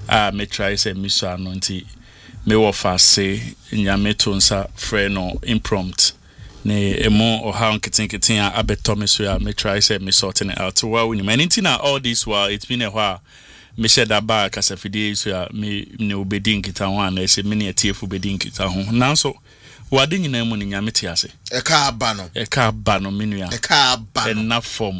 me try say miso ano nti me wo fa se nyame to nsa frɛ no impromptu ne emo or how kitten abeto me so ya me try say me sorting it out well when anything all this while it's been a while me share that back as a fide so ya me ne obedin kita ho na say me ne atiefu bedin kita ho nanso wade nyina mu ne nyame te ase e ka ba no menua e ka ba enough form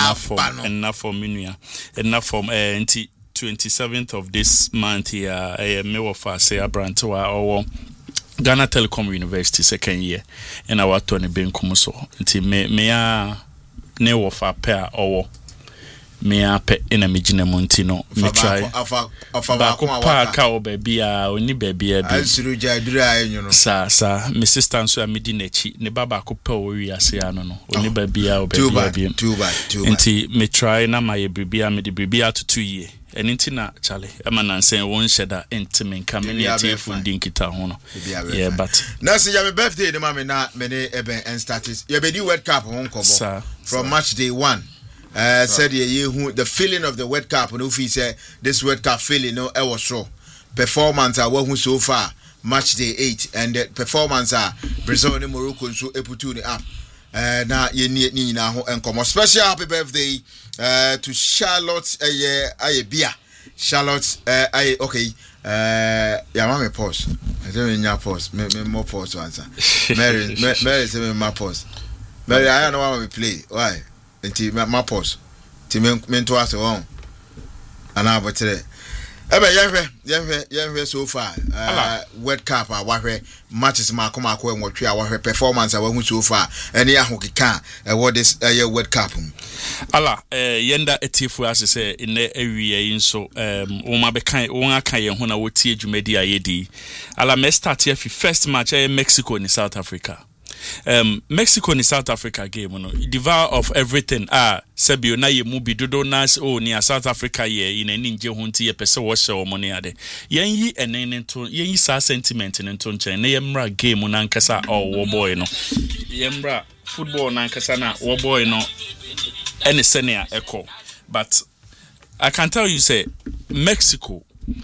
menua enough form nti 27th of this month here me wo fa say abrantewa owo Ghana Telecom University second year and our Tony Benkum so nti me ya ne wo fa pair owo me ya pe ina megina monti no me try afa ba ko ka o baby oni baby a bi ansuru jadura ayenyo no sa me sister nso a medi nachi ne baba ko pe o wi ase ano no oni baby a o baby too bad nti me try na my bibia me de bibia to 2 year anything na Charlie ema na nsen won sheda intimen kameni atifu ndinkita ho no yeah but na say your birthday no me na me ne eben and status you be the World Cup hon kobo from match day 1 said you the feeling of the World Cup no fi say this World Cup feeling no e was so performance who so far match day 8 and the performance Brazil and Morocco so eputu ni up na ye ni na ho enkomo special happy birthday to Charlotte bia Charlotte okay ya mama pause I don't know pause me more pause answer Mary say me my pause Mary I don't know why we play why until my pause ti me to ask on ana botere ebe yenhwe so far World Cup wahwe matches makoma enwotwe wahwe performance wahu so far ene ahokeka what this World Cup ala yenda etifu asese ine awie yinso woma bekan won aka ye ho na wotie dwumadi ayedi ala me start here first match Mexico and South Africa. Mexico and South Africa game no devour of everything sebio na ye mu bidodo nas near South Africa ye in any nje ho nti ye pese wo hye wo money ade yen yi enen to yen yi sa sentiment nto nchen na ye mra game na nkasa wo boy no ye mra football na nkasa na wo boy no any senior echo but I can tell you say Mexico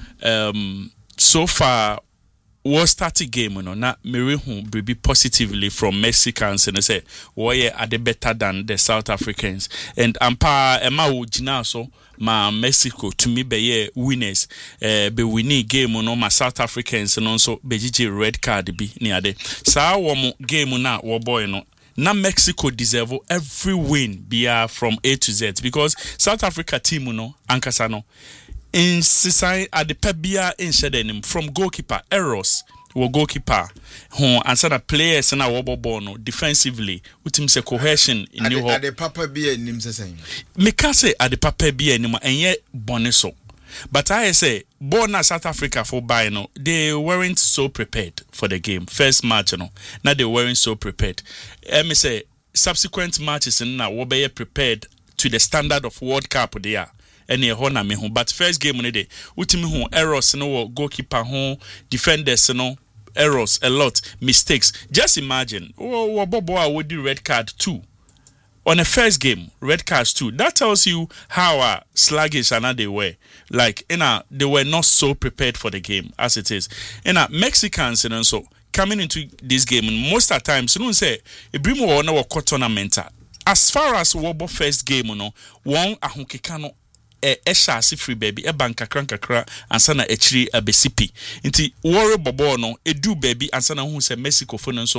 so far was starting game no na merehu be positively from Mexicans and say we are the better than the South Africans and ampa ema wo gina so ma Mexico to me be winners be winning game no ma South Africans no so be gigi red card bi ni ade sa wo mo game na wo boy no na Mexico deserve every win be from A to Z because South Africa team no ankasa no in society at the pebia in shedenim from goalkeeper errors wo goalkeeper who answer the players na wo bobo no defensively utim se cohesion in new at the papa be anim say me ka say at the papa be anim enye bone so but I say born na South Africa for buy no they weren't so prepared for the game first match no now they weren't so prepared me say subsequent matches na wo be prepared to the standard of World Cup they are any hona me ho but first game no dey utimi ho errors no goalkeeper ho defenders no errors a lot mistakes just imagine bobo a would red card 2 on a first game red cards 2 that tells you how sluggish they were like they were not so prepared for the game as it is Mexicans and so coming into this game most of the times you know say ebrimo na wo tournament as far as wo first game no won ahokeka no esha si free baby banka krankakra ansa na echiri abesipi nti worry bobo no edu baby ansa na hu se Mexico fo no so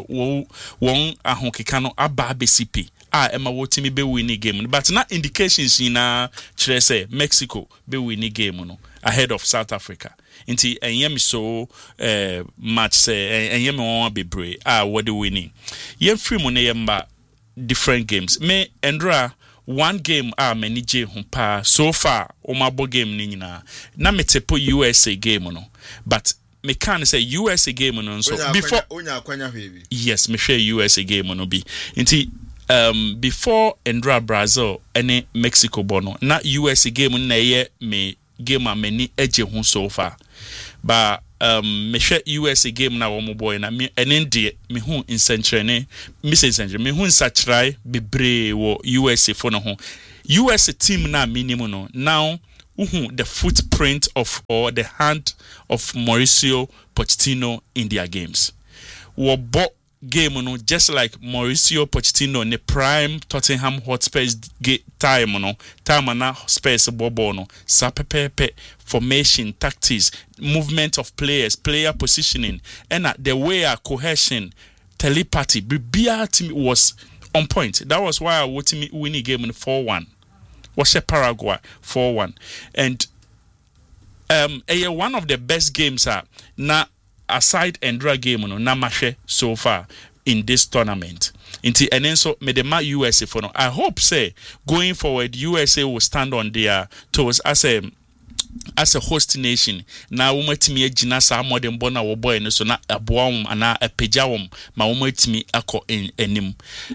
won ahokeka no aba abesipi ema wotimi be win game but na indications na kire say Mexico be win game no ahead of South Africa nti enyem so match say enyem won bebre what the winning yem free mo na yemba different games me endra one game many J humpa so far omabo game ni nyina na metepo USA game no but me can say USA game no so before onya kwanya hwebi yes me share USA game no bi nti before Endra Brazil and Mexico bono na USA game na ye me game many eje hu so far but me share USA game na wo mo boy na me enende me hu insentrene me sentre me hu nsatrai bebre wo USA for no ho US team na minimum no now the footprint of or the hand of Mauricio Pochettino in their games. Wo game no just like Mauricio Pochettino in the prime Tottenham Hotspur time na Spurs bobo no sapepepe formation, tactics, movement of players, player positioning, and the way a cohesion, telepathy, BBR team was on point. That was why I would win the game in 4-1. Was a Paraguay 4-1, and one of the best games na aside Endra game no na mashe so far in this tournament. And then so medema USA for no. I hope say going forward USA will stand on their toes as a host nation. Na umatimi agina sa modern bona wo boy no so na aboa ana apejawom ma umatimi akọ enim.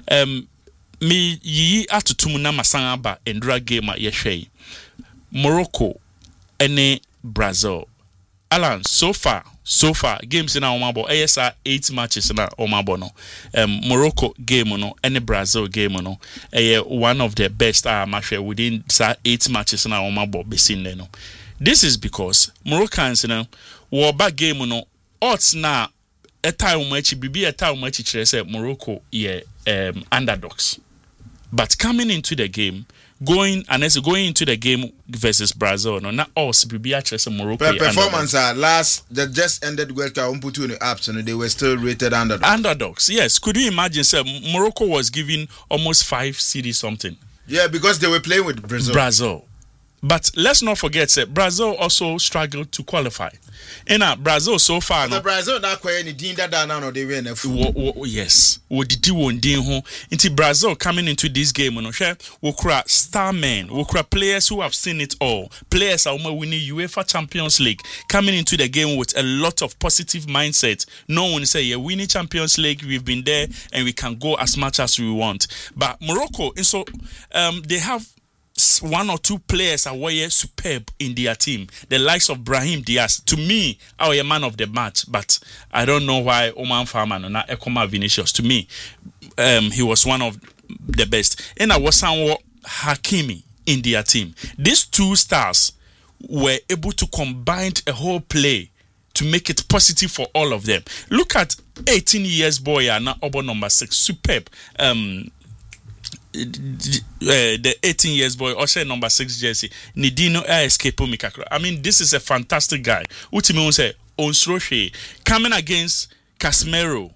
Me yi atutum na masanga ba Endra game a yehwe Morocco ene Brazil. Alan, so far games in our mabo ASR 8 matches in our mabo no. Morocco game no and Brazil game no. One of the best match within 8 matches in our mabo besin no. This is because Moroccans war back game no odds na a time match bibi a time match say Morocco underdogs. But coming into the game, going into the game versus Brazil, no, not us. Bibi actually say Morocco. Performance that just ended World Cup. Put in the apps, and they were still rated underdogs. Underdogs, yes. Could you imagine? Say Morocco was given almost 5 CD something. Yeah, because they were playing with Brazil. But let's not forget, say Brazil also struggled to qualify. In Brazil so far, no. Brazil na kwa any din that now they win. Yes, we did one din ho. Into Brazil coming into this game, no share. We cry star men, we cry players who have seen it all. Players are winning UEFA Champions League, coming into the game with a lot of positive mindset. No one say, yeah, winning Champions League, we've been there and we can go as much as we want. But Morocco, and so they have 1 or 2 players are way superb in their team. The likes of Brahim Diaz, to me, are a man of the match. But I don't know why Oman Farman or not Ekoma Vinicius. To me, he was one of the best. And I was somewhat Hakimi in their team. These 2 stars were able to combine a whole play to make it positive for all of them. Look at 18 years boy now Obo number 6, superb. The 18 years boy, Osha number 6 jersey, Nidino escape Mikakro. I mean, this is a fantastic guy. Ultimately, say Onsroche coming against Casemiro,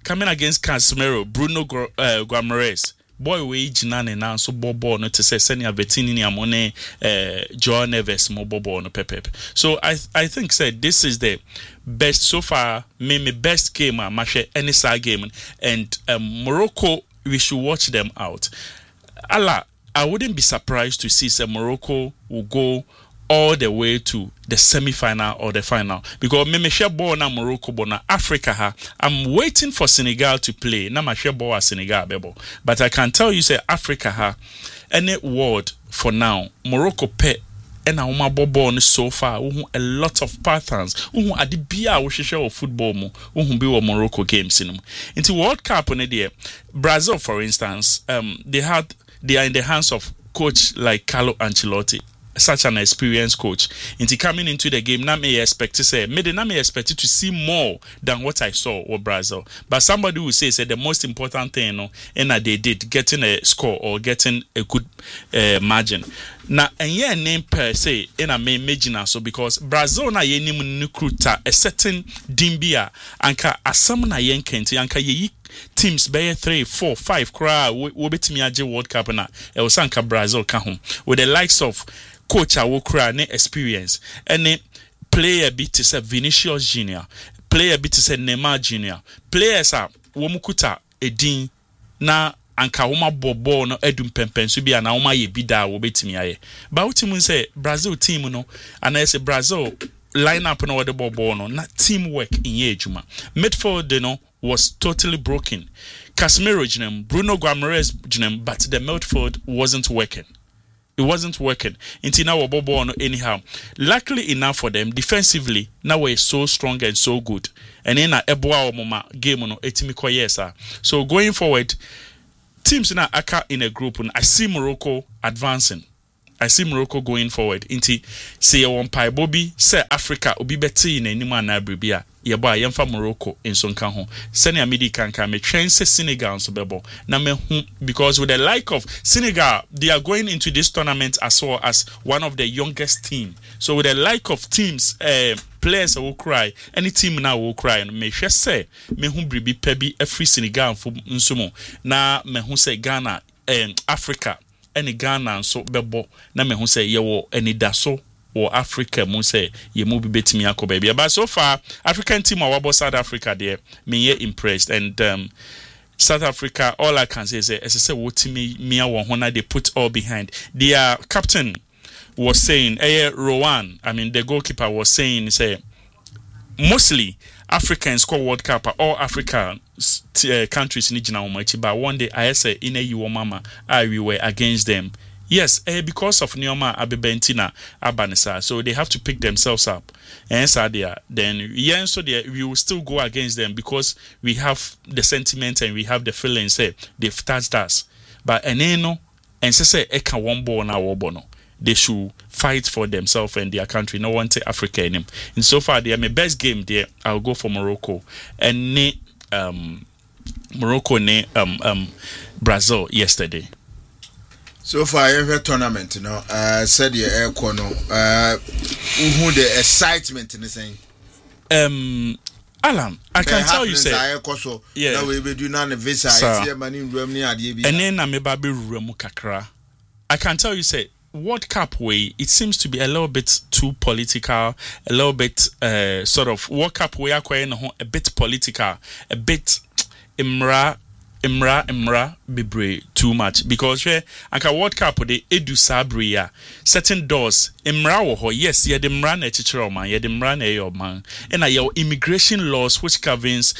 Bruno Guimaraes. Boy, we jinane na so bobo no to say senia Bettini ni amone Joao Neves mo bobo no pepe. So I think said this is the best so far. Me best game match any side game, and Morocco. We should watch them out. Allah, I wouldn't be surprised to see Morocco will go all the way to the semi-final or the final. Because me share ball na Morocco, but na Africa I'm waiting for Senegal to play. Na me share ball Senegal bebo. But I can tell you say Africa any word for now. Morocco pay. And our bobo so far, a lot of patterns. At the bia we share of football mo. Be Morocco games in. Into World Cup on the Brazil, for instance, they are in the hands of coach like Carlo Ancelotti, such an experienced coach. Into coming into the game, now may expect to see more than what I saw with Brazil. But somebody will say the most important thing, and that they did getting a score or getting a good margin. Now, and yeah, name per se, and I may imagine so because Brazil na ye name nukuta a certain dimbia anka asam na yen kenti anka ye teams by 3, 4, 5 cry we bet me aje World Cup na e was anka Brazil ka home with the likes of coach Awokra ne experience and player bit to say Vinicius Junior, player bit to say Neymar Junior, players are womukuta edin na anka woma bobo no edum pempenso bia na woma ye bida wo betimi aye ba utimu say Brazil team no and I say Brazil lineup no the bobo no na teamwork in ye ejuma midfield no was totally broken. Casemiro jinem, Bruno Guimaraes jinem, but the midfield wasn't working. It wasn't working. Until now, bobo no anyhow. Luckily enough for them, defensively, now we're so strong and so good. And then a eboa mama game no etimi koyesa. So going forward, teams in Aka in a group, and I see Morocco advancing. I see Morocco going forward. Inti say one pie Bobby say Africa obi beti in any man abribia. Yeba yemfa Morocco in sonka ho. Senior midi kanka me train se Senegal so bebo. Na me because with the like of Senegal, they are going into this tournament as well as one of the youngest team. So with the like of teams, players will cry. Any team now will cry. And me share say me bribi pebi every Senegal for nsumo. Na me say Ghana Africa any Ghana so bebo na me say ye any daso or Africa mo say ye mo bi betimi akọ baby. But so far African team are South Africa there me impressed and South Africa all I can say is say what me won they put all behind. Their captain was saying Rowan, I mean the goalkeeper was saying say mostly Africans score World Cup all African countries in Nigeria, but one day I say in a mama we were against them. Yes, because of Neoma Abebentina Abanisa, so they have to pick themselves up. And so then so we will still go against them because we have the sentiment and we have the feeling say they've touched us. But and say eka one ball na wobono. They should fight for themselves and their country. No one take Africa in him. And so far, they are my best game there. I'll go for Morocco. And Morocco Brazil yesterday. So far, every tournament, said the air corner. Who the excitement in the same. Alan, I can tell you say. Yeah. Now we do not visa. And then I'm a baby Kakra. I can tell you say. World Cup way, it seems to be a little bit too political, a little bit sort of World Cup way a bit political, a bit imra bibre too much because anka World Cup de edu sabria certain doors imra wo ho yes ye de mra na chichiro man ye de mra na your man and your immigration laws which governs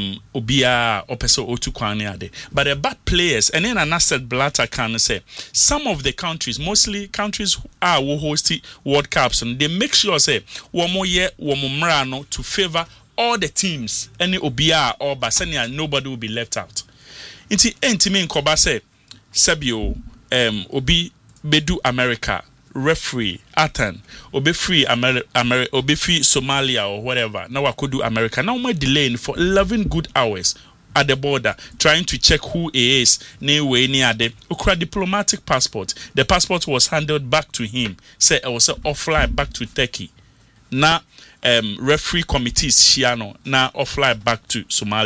obia opeso otu kwan ade but the bad players and then an asset blatter can say some of the countries mostly countries who are hosting World Cups and they make sure say wo mo mra no to favor all the teams any obia or basania nobody will be left out. Inti entimi nkoba say Sebio obi bedu America referee Atan obi free obi free Somalia or whatever now wakodu America now we delaying for 11 good hours at the border trying to check who he is near the ukra diplomatic passport. The passport was handed back to him say it was off-flight back to Turkey now referee committees Shiano now off-flight back to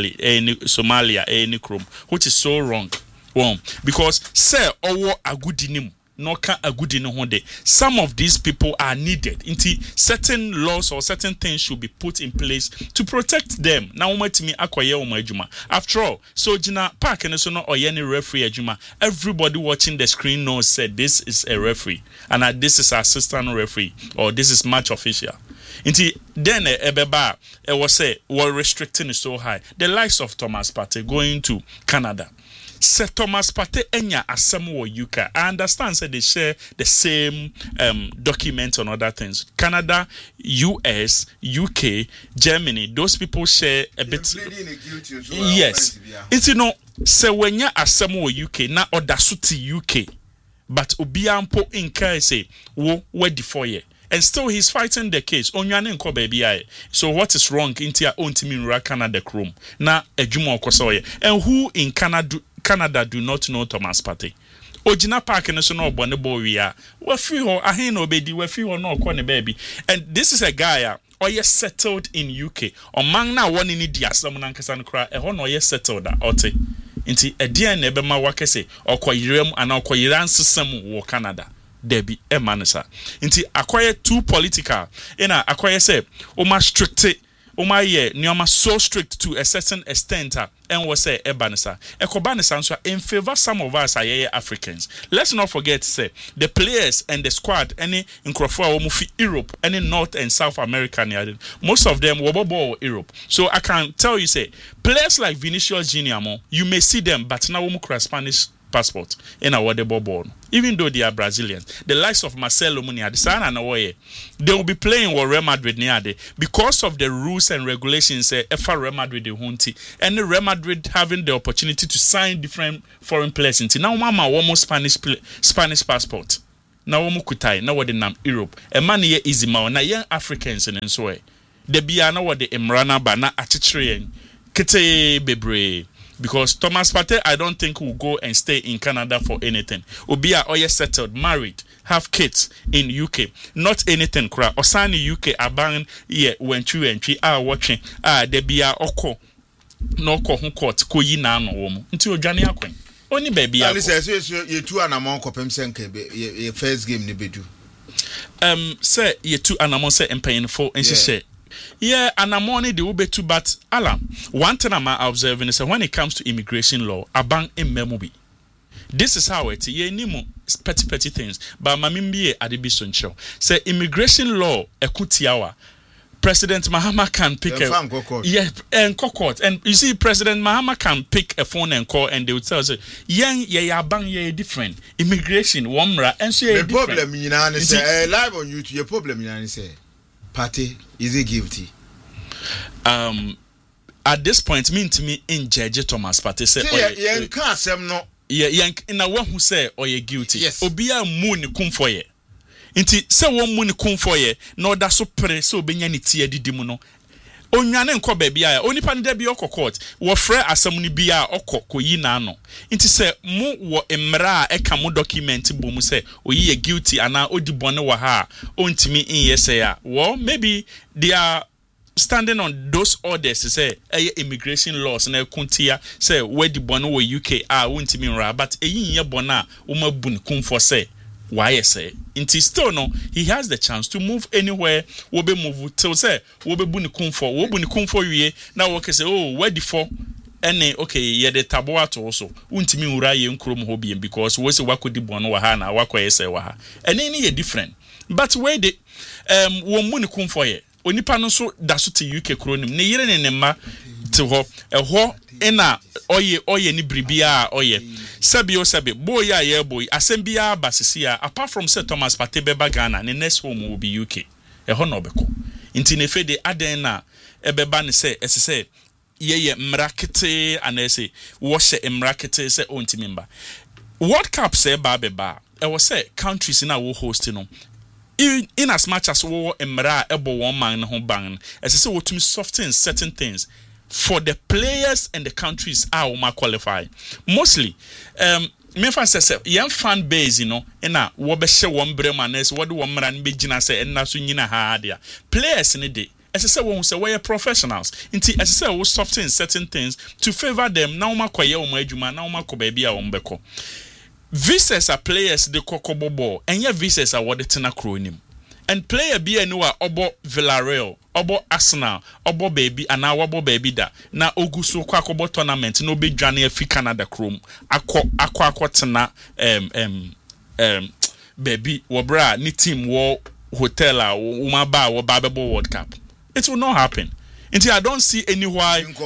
Somalia any chrome, which is so wrong. Because say owo agudinim no can agudino honde. Some of these people are needed. Certain laws or certain things should be put in place to protect them. Now umatimi akoye umajuma. After all, so jina park and so no or any referee ajuma. Everybody watching the screen knows said this is a referee and this is assistant referee or this is match official. Then ebeba was say were restricting is so high. The likes of Thomas Partey going to Canada. Say Thomas Partey enya asem wo UK. I understand say they share the same document on other things. Canada, US, UK, Germany, those people share a bit. Yes. Say wenya asem wo UK na odasuti UK. But obiampo inka say wo wedi for ye. And still he's fighting the case. Onyane nko baby. So what is wrong in tia own team in Canada chrome? Na ejuma okosoye. And who in Canada do not know Thomas Partey? Ojina Park and so no bonebo we are. We free ho ahin obedi we free ho no kwane baby. And this is a guy oye settled in UK. Omang na one ni dia asam na nkasa no kra. Eho no oye settled ote. Nti edian na ebe ma wakese okoyirem ana okoyiran sesam wo Canada. Debbie Emanisa. Inti acquire too political. Ena acquire say Oma strict Oma ye Nioma so strict to a certain extent and was say Ebanisa. Ekobanisa answer in favor some of us are Africans. Let's not forget say the players and the squad any in Crawford Mufi Europe, any North and South America most of them were ball Europe. So I can tell you say players like Vinicius Junior you may see them but now we Spanish passport in our ball. Even though they are Brazilians, the likes of Marcelo Munia, the Sana and Awoye, they will be playing with Real Madrid near because of the rules and regulations. FR Real Madrid the Hunti and the Real Madrid having the opportunity to sign different foreign players. Now, Mama almost Spanish passport. na wo mu kutai na wo de nam Europe e ma ne ye easy ma na yen Africans ne nso e de bia na wo de emrana ba na akyekyere yen kete bebre because Thomas Partey I don't think will go and stay in Canada for anything. Obia oye settled, married, have kids in UK. Not anything kra. Osani UK aban ye wentwi watching de bia oko no ko hu court ko yi na no wo mu. Nti odwane akwen. Oni ba bia. Ali say ye two anamon kopem senke ye first game ni bedu. Say ye two anamon say empanyin for enhye. Yeah, and I'm only the ube too, but Alan, one thing I'm observing is that when it comes to immigration law, a bank in memory. This is how it ye nimo petty things, but mamimbi adibison show. Say immigration law ekutiawa. President Mahama can pick and you see President Mahama can pick a phone and call and they would tell us yeah bang yeah different immigration wamra and so the problem you know say live on YouTube your problem you know say Party is he guilty? At this point, mean to me in Judge Thomas Partey say, "Yeah, can't say no." Yeah, in a one who say, "Oh, you guilty." Yes. Obia moon come for ye. Inti say one moon come for ye. No, that's so pre so benya ni tia di dimuno. Onyane nko baby aya oni pa nda bi court wo frɛ asɛm ni bia koyi na no nti sɛ mu wo emra a eka mu document bo mu sɛ oyi ye guilty ana odi bone wa ha ontimi in say ya well maybe they are standing on those orders say immigration laws na kuntia say where di bone wo UK ontimi nra but eyin ye bone a wo mabun kun for say why say inti still no he has the chance to move anywhere wo be move till say wo be bu ni kumfo wie na wo ke say oh where the for any okay ye de tabo ato so untimi wura ye nkrom ho biem because wo say wakodi bon wa ha na wakoye say wa ha ene ni ye different but where the wo mu ni kumfo ye onipa no so da so te UK kronim ne yire ne ma te ho ho ena oye ni bribia oye sabi boy ya boy asembia basisia apart from say Thomas Partey beba Ghana ne next home will be UK ho no beko nti ne fe de aden na ebeba ne say say ye mrakete anese wo hye mrakete say ontimi mba World Cup say ba beba e wo say countries na wo host no in as much as wo emra ebo one man ho ban say wo tumi soften certain things for the players and the countries are qualify mostly me fan say young fan base na wo be hye wo mbremanes wo de wo mra ne be gina say na so nyina ha dia players ne de say wo say we professionals nti say wo soften certain things to favor them na wo makoye wo adwuma na wo makoba bia wo mbeko visas are players de kokobobo enye visas are what the tena kronim and player be anywhere obo Villarreal obo Arsenal obo baby and now obo baby da na oguso kwakobo tournament no be dwane afi Canada chrome akwa tena baby wo bra ni team wo hotel a wo ma ba wo Babebo World Cup it will not happen until I don't see any why no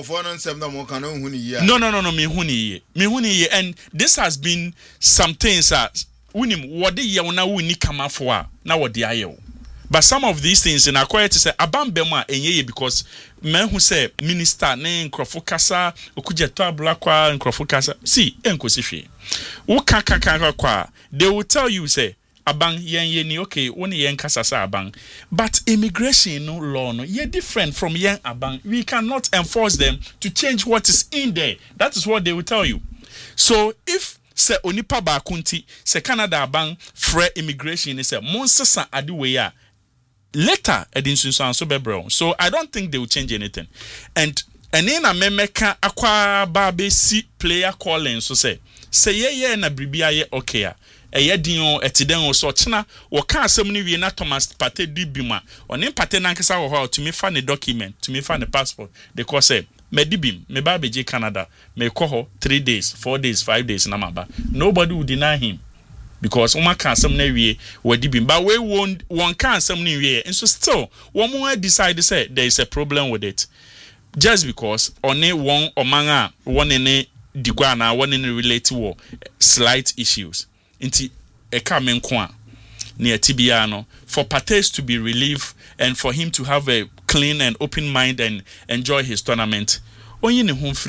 me huni and this has been some things that unim what ye na wuni kama for na what ayo but some of these things in acquire to say abambema enye because men who say minister ne nkrofo kasa okuje to ablakwa nkrofo kasa see enkosihwe wo kaka kwa they will tell you say abang yen ni okay woni yen kasasa abang but immigration no law no ye different from yen abang we cannot enforce them to change what is in there that is what they will tell you so if say onipa ba kunti say Canada abang free immigration is say monsesa adiwe ya later edinsunsan so bebro so I don't think they will change anything and in a memeka akwa ba be si player calling so say ye na bribia ye okay eyedin etiden so chena wo ka asem ni wie na Thomas Partey di bima oni Partey nankasa wo ho to me fa ne document to me fa ne passport they call say me di bim me ba beje Canada me ko ho 3 days 4 days 5 days na maba nobody will deny him because uma ka asem na wie wo di bim but we won ka asem ni wie and so still one more decide say there is a problem with it just because oni won omanga won ne digwa na won ne relate wo slight issues inti eka menko a near Tibiano for Partey to be relieved and for him to have a clean and open mind and enjoy his tournament onye ne ho free mu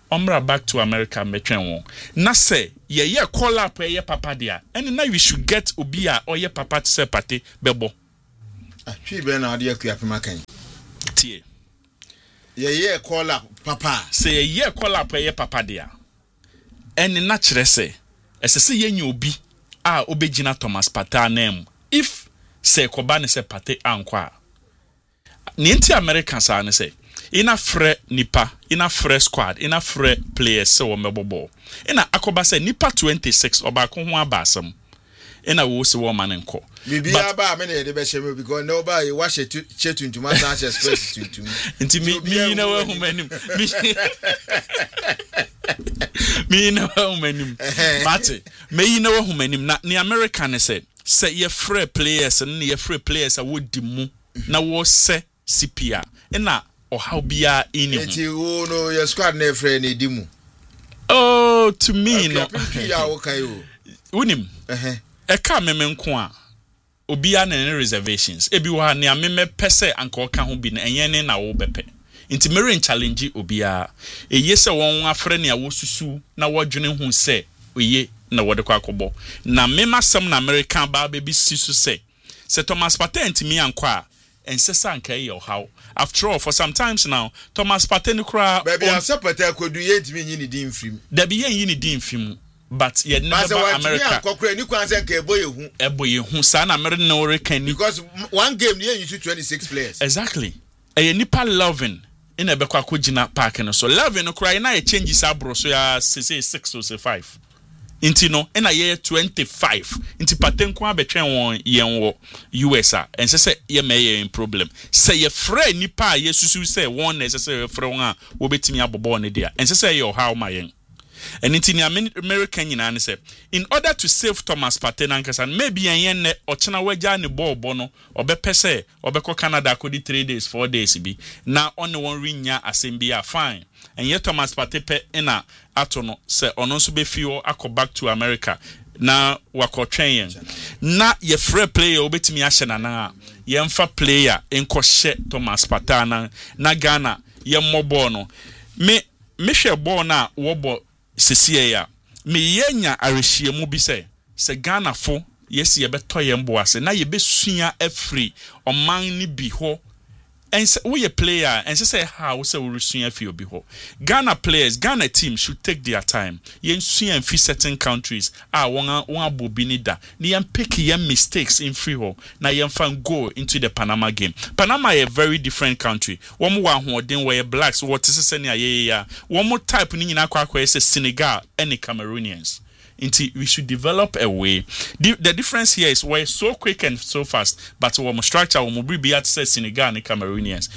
omra back to America metwen won na say ye call up ye papa dia and now we should get obi a oye papa to say party bebo twi be na ade akua pema kan tie ye call up papa say ye call up ye papa dia and na kire say esese ye nya obi a obegina Thomas Partey name if say koba ne say Partey ankwa ni nti America sa ne say ina frɛ nipa ina frɛ squad ina frɛ players se wo mebobo ina akoba se nipa 26 oba ko ho abasam ina wo se wo man nko bibia ba me na de be hye me because no ba you wash it chetuntuma Sanchez space tuntum nti mi na wa humanim mi na wa humanim mate me na wa humanim na ni American ne se ye frɛ players ne ye frɛ players a wo di mu na wo se CPA ina or how be a in it. No, your squad never any dimu. Oh, to me, no. Unim, a come kwa. Obia and reservations. Ebiwa near me pese and call can be and yen na obepe. Inti marine challenge obia. A yes, a one friend ya wosusu na wajunin who say, ye na wadequacobo. Na mema some American bar baby sisu say. Se Thomas Partey to me and qua. And Sesanke your how. After all, for sometimes now, Thomas Partey kura. Baby, I Partey could do yet me in the dim film. There be ye dim film, but yet never America. A boy who san American no can because one game near you to 26 players. Exactly. A nipa loving in a Bekwa Kujina park and so loving cry na changes abro so ya say 6 or say 5. Inti no na year 25 inti Partey kwa betwen won yen wo USA and say ye may in problem say ye frɛ nipa ye susu say one necessary frɛ won a wo betimi abobo ne dia and say your how my yen and inti ni American nyina ne say in order to save Thomas Partey nankasa maybe yen ne ochena wagya ne ball no obepɛ say obekɔ Canada akodi 3 days 4 days bi na on one rinya asɛm bi a fine and yet Thomas Partey pe ina atono se ono so be fio akọ back to America na wakotwen yen na ye free player obetimi ahye nana ye mfa player enko hye Thomas Partey na Ghana ye mmobọ no me hwe ball na wo bo sesie ya me yenya arehie mu bi se Ghana fo yes ye beto ye mbo ase na ye besua afri oman ni bi ho. And we a player and say how say we soon feel beho. Ghana players, Ghana team should take their time. Yen soon and fit certain countries. One bobinida. Ni yen pick yen mistakes in free ho. Na yen fan go into the Panama game. Panama is a very different country. One more who then where blacks what is senior yeah. One more type ni na kwa say Senegal and the Cameroonians. We should develop a way. The difference here is we're so quick and so fast, but we structure we be at say Senegal and Cameroonians.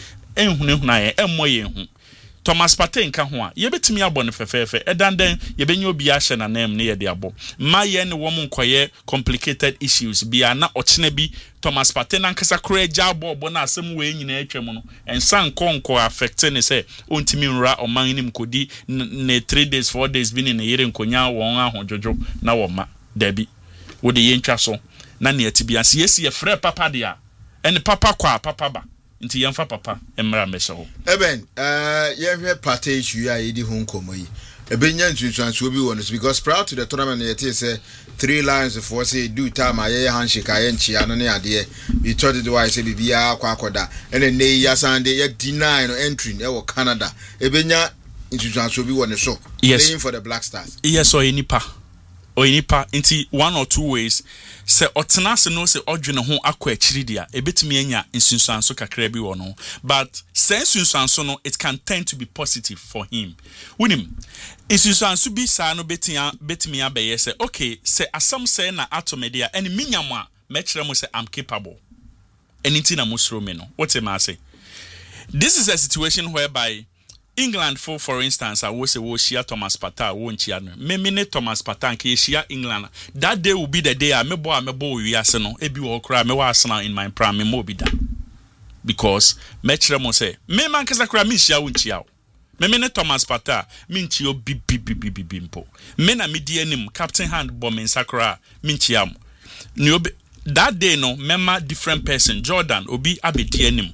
Thomas Partey nka ho a ye betimi abɔ ne fefefe edan den ye benye obi ahye na nam ne ye de abɔ ma ye ne wo nkoye complicated issues bia na ɔkyena bi Thomas Partey na nkasa kra agya abɔ na asɛm we nyina atwam no ensan konko affect ne sɛ ontimi nra ɔman nim kodi ne 3 days 4 days bi ne yere nkonya wɔn ahodwojo na wo ma dabi wo de ye ntwa so na ne atibia se yesi ye frɛ papa dia ene papa kwa papa ba nti yemfa papa emra mehye ho eben yehwe Partey issue ya yedi ho nkomo yi ebenya ntunsuanso bi won because proud to the tournament yet say 3 lines for say do time aye handshake aye nchia no ne ade we told the why say bibia akwa akoda ene ne ya sande ye deny no entry e wo Canada ebenya ntunsuanso bi won so playing for the Black Stars yes or enipa inti 1 or 2 ways se otenase no se odwene ho akọ akiri dia ebetimi anya nsunsuanso kakra bi wo no but se nsunsuanso no it can tend to be positive for him winim nsunsuanso bi sa no betimi abeye se okay se asam se na atomedia and minyam a mekere mo se I'm capable anything na musro me no what am I say this is a situation whereby England for instance, I was a share Thomas Partey won't chia no. Me Thomas Partey ke share England. That day will be the day I me bo we Arsenal. Ebi wo kra me wa Arsenal in my prime me mo bi da. Because me kire mo say me man kesa kra me share won't chia. Me Thomas Partey me nchio bi mpo. Me na me di anim captain hand bomb in sakra me nchia mo. That day no member different person Jordan obi abedi anim.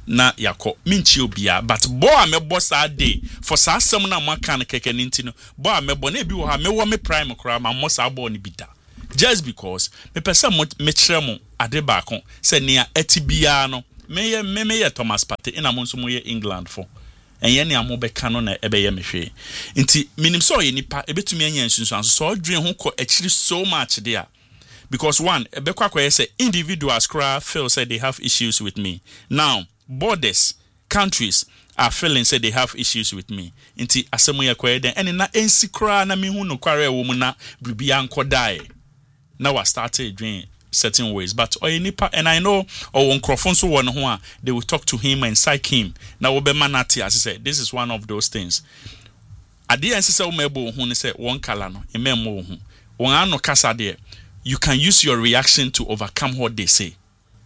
na yako minchi obia but boy me boss a day for sa asem na maka na keke ninti no boy me bo na bi wo ha me wo me prime kra ma mo sa bo ni bida just because me pesa me kire mo ade ba ko se nea etibia no me ye Thomas Partey ina mo nso mo ye England for enye ne amobeka no na ebe ye mehwe nti minim so ye nipa ebetumi anya nsunsu anso so odwen ho ko akiri so much there because one ebekwa kwa say individuals feel say they have issues with me now borders countries are feeling say they have issues with me nti asemu ye kwa den ene na ensi kra na me hu no kware wo mu na bibia nkodai na wa started doing certain ways but nipa and I know or nkrofon so won ho a they will talk to him and psych him na wo be manati as I said this is one of those things ade ense se wo mebo hu ne se won kala no ememo hu won ano kasa de you can use your reaction to overcome what they say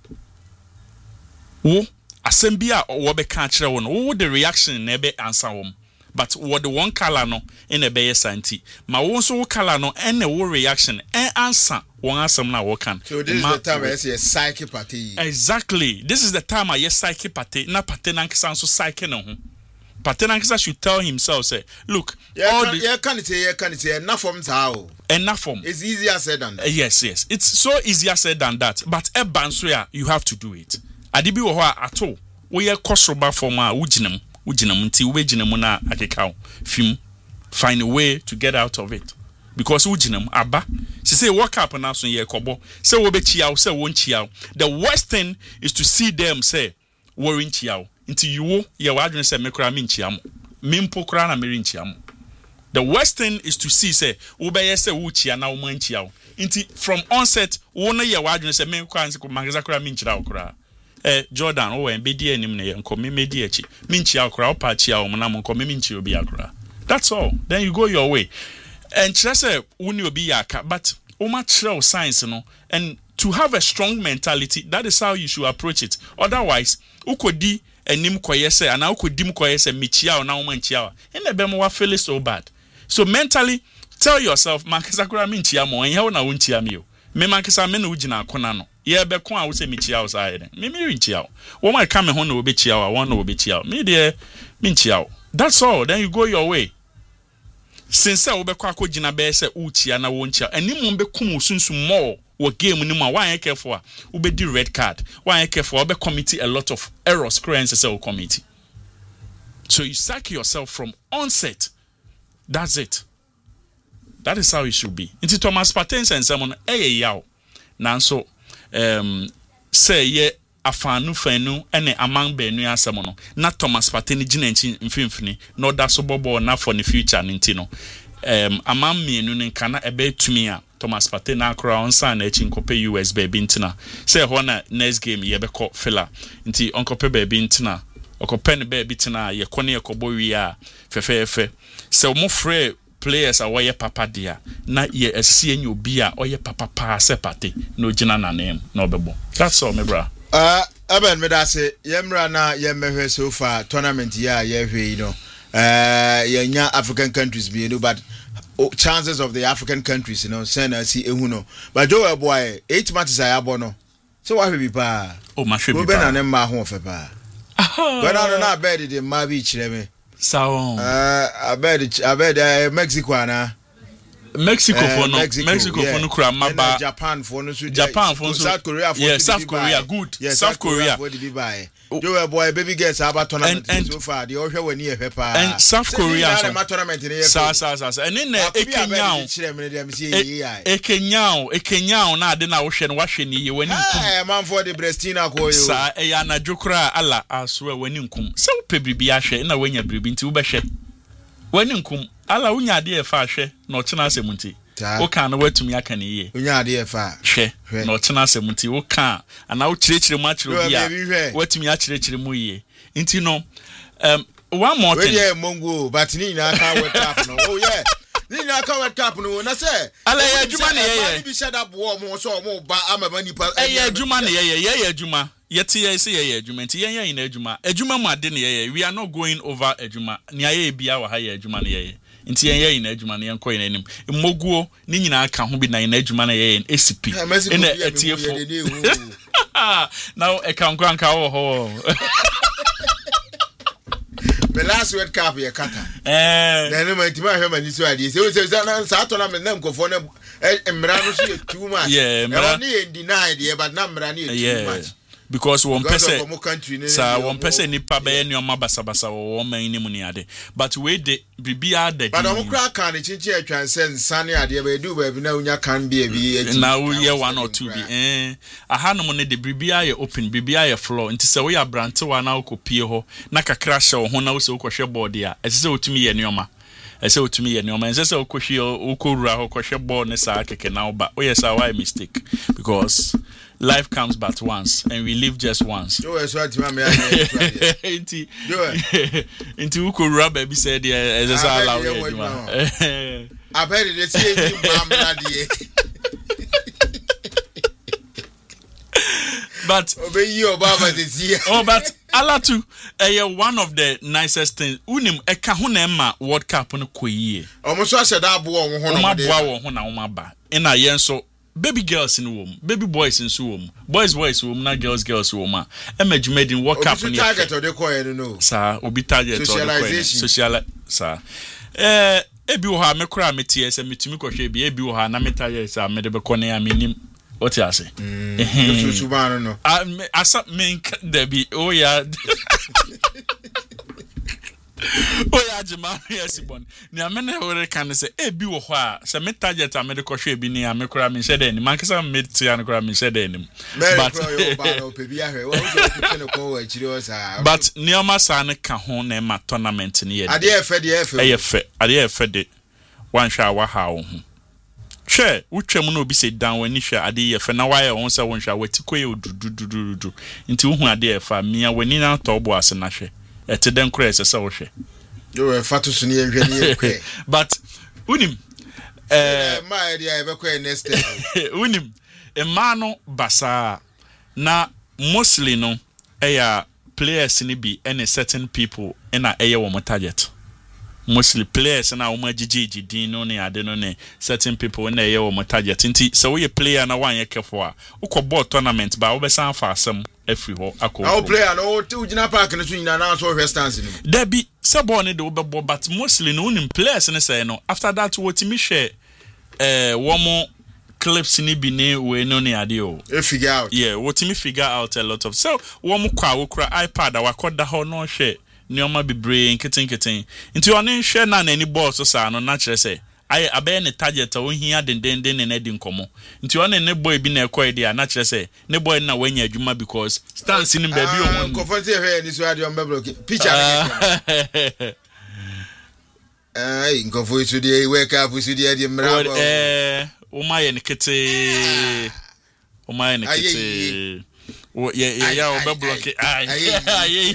wo asem a wo be ka kire wo no wo the reaction na be answer wo but what the one color no in a be santi ma wo so wo color no and wo reaction and answer one asem na wo kan so this is the time I say psyche party exactly this is the time I psyche party na party na nkisa so psyche no ho party na nkisa should tell himself say look can it enough from how enough from it's easier said than that yes it's so easier said than that but e banso you have to do it adibi wo ho ato wo ye kosoba form a wuginam nti ubejinamu na akekao film find a way to get out of it because ujinamu aba she say work up na so ye kobo say wo be chiaw say won chiaw the worst thing is to see them say worrying chiaw nti you ye wadwen say mekura me chiam mimpo kura na meri chiam the worst thing is to see say wo be ye say wo chia na wo man chiaw nti from onset wo na ye wadwen say me kwa nse ko mageza kura me nchira kura Jordan o en bedi anim na yenko me medi achi minchi akora opa chi a omna monko me minchi obi akora that's all then you go your way and say uni obi yaka but o ma kire science no and to have a strong mentality that is how you should approach it otherwise ukodi anim koyese ana ukodim koyese michi a na o manchi a en ebe mo wa feel so bad so mentally tell yourself makisakura minchi a mo en he na wonchi a me o me makisa me na ugina akona no ye be ko a wo se michia wo sai den me rinchia wo ma ka me ho na wo be chia wa won na wo be chia me de minchia that's all then you go your way since wo be kwa akogina be se uchia na wo nchia animu be kum sunsun more wo game ni ma wan careful a wo be di red card wan careful wo be committee a lot of errors creense se wo committee so you sack yourself from onset that's it that is how it should be into Thomas Partey and someone yaw nanso say ye afanu fanu ene among benu asemo no na Thomas Partey ni gina nchi mfimfini no da so bobo na for the future nti no among mienu ne kana ebe tumi a Thomas Partey na akra onsa na echi nkope US baby ntina say ho na next game ye be ko filler nti onkope baby ntina okope ne baby ntina ye kone ye kobo wi a fefefe say mo free players away papa dia na ye asie nyo bi a oye papa pa se Partey no gina na name no bebo that's all me bra Aben me da se yemra na yemhwe so far tournament ya ye hwe no ye nya African countries be no but chances of the African countries you know send see ehu no but Joe boy 8 matches aya no so why be pa o ma hwe bi pa be na ne ma ho fe pa but na bed de ma bi chire me Sao I bet Mexico ana Mexico for no kura maba Japan for no South Korea for South Korea good South Korea for the buy you boy baby girls about tournament so far the ohwe wani e pepa and South Korea so tournament in sa and in Ekenyao na ade na wo hwe no wahwe ni ye wani nkum man for the Brestina ko yo sa ya na dwokra ala aso wani nkum se wo pebribi ahwe na wanya bribi nti wo behwe wani nkum ala unya ade e fa hwe na ochena asemunti o kan na watumi aka ne ye unya ade e fa hwe na ochena asemunti o kan ana wo kirechire mu akire obi a watumi akirechire mu ye nti no one more thing we mongo but ni na aka World Cup no oh yeah ni na aka World Cup no na say ala ye adwuma ne ye bi shada bo mo so mo ba amaba nipa ye adwuma ne ye adwuma yeti ye say ye adwuma nti ye yin adwuma mu ade ne ye we are not going over adwuma ni aye bia wa ha ye adwuma ne ye nti ye yin adwuma ne yenko yin anim mmoguo ni nyina aka ho bi na yin adwuma ne ye SCP ina etiefo now e kan kwanka wo ho last World Cup ye kata then my team have many so ideas so that tournament them go for them emrano so too much only denied here but na emrano too much because one person sir one person nipa be nyoma basabasa wo man ni mu ni ade but we de bibia de but o kra kan ni chinchi atwan sen sane ade be do ba bi na unya kan be na we year 1 or 2 bi aha no ne de bibia ye open bibia ye floor nti se we ya brante wa na okopie ho na kakra hye ho na wo se okohwe board ya ese otumi ye nyoma ese otumi ye nyoma ese okohwe okorura ho kohwe board ne sa keke na oba o yes why mistake because life comes but once and we live just once. You so at me into ukura baby said as allow I bet it is but obey you Obama this year. Oh but Alatu one of the nicest things unim eka ho na ma World Cup no koyie. Almost so said abo wo ho na wo na wo ba. Ina yen so baby girls in womb, baby boys in womb, boys womb, not girls womb. Image made in World Cup. Obi target or they call it no. Sir, obi target socialization. Sir. Ebi wo ha me kura me tie se metumi kohwe bi ebi wo ha na me target sir me de be kone aminim. What you say? So no. Asa me debi oh yeah. Oh yeah, Jima, yes, bon. Ni amene hore kan say ebi wo ho a se me target a me de kohwe bi ni ame kura me hyede ni mankasa me tia no kura me hyede ni but but nioma sa ne ka ho na ma tournament ni ye ade efe de wan hwa wa ha wo ho hwe utwam na obi se dan wani hwa ade efe na wa ye won se won hwa wati koye odudududu nti wo hu ade efa mia wani na to bo ase na hwe ete den kura ese se wo hwe yo fatu suni enhwe ni ekwe but unim my idea be kwa next step unim emano basa na mostly no eya players ni bi any certain people na eye wo target mostly players na wo magigigi din no ne ade no ne certain people na eye wo target nti so we player na wan ye kefo a ukoball tournament ba wo be san fa asem every ho akọ our player no to ugina park no so nyina na so hwe stance ni there be se ball ne de wo be ball but mostly no unim players ne say no after that what me share one clips ni bi ne we no ne ade o figure out what me figure out a lot of so one kwa wo kura iPad a wakoda ho no hwe nioma bebre nketen nti one hwe na na ni ball so sa no na kire say abe ne target o hia denden ne di nkomo nti one ne boy bi na ekoi dia na kire say ne boy na wanya adwuma because stance ni baby o mo comfort here ni so ade o mbebro picture Inko foi su di wake up su di adi mrabo. O maye nikete. O maye nikete. O ya o be block. Ay.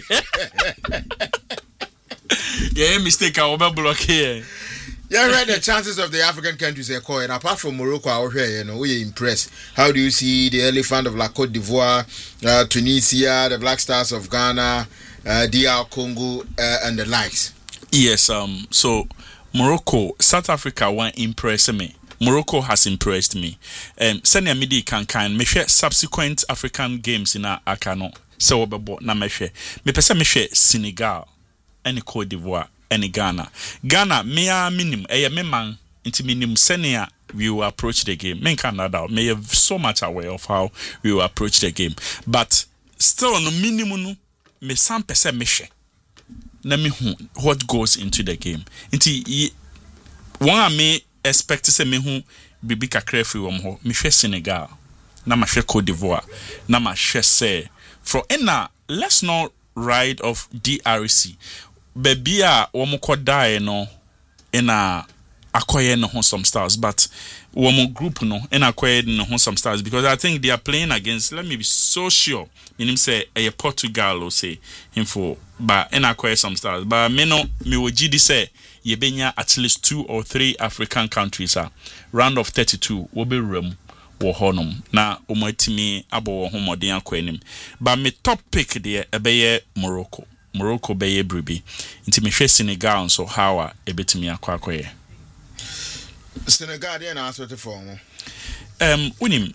Yeah, mistake o be block here. Yeah, read the chances of the African countries are calling. Apart from Morocco, out here, you know, we're impressed. How do you see the elephant of La Côte d'Ivoire, Tunisia, the Black Stars of Ghana, DR Congo, and the likes? Yes, so Morocco, South Africa won't impress me. Morocco has impressed me. Senior midi can me share subsequent African games in our Akano. So na me share. Me pesa me share Senegal, any Côte d'Ivoire, any Ghana. Ghana mea minim me man into minim senior we will approach the game. Men Canada may have so much aware of how we will approach the game. But still no minimum me some percent me share. Let me what goes into the game. Inti one me expect to say me who bibi kakra free wom ho. Me hwe Senegal, na ma hwe Côte d'Ivoire, na ma hwe say for let's not ride of DRC. Baby a wom ko die no ina akoye no some stars, but wom group no ina akoye no some stars because I think they are playing against, let me be so sure. Meaning say a Portugal or say him for but in acquire some stars. But me wojidi say ye benya at least 2 or 3 African countries round of 32 will be room wo honum na omotimi abo wo homoden akwanim. But me top pick there ebeye Morocco beye bribi. Nti me hwe Senegal so how a ebetimi akwakoye. Senegal dey na asoti for mo. Unim